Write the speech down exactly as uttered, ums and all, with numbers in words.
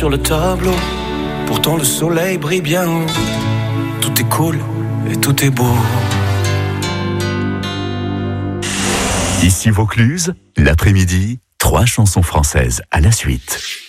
sur le tableau. Pourtant le soleil brille bien haut. Tout est cool et tout est beau. Ici Vaucluse, l'après-midi, trois chansons françaises à la suite.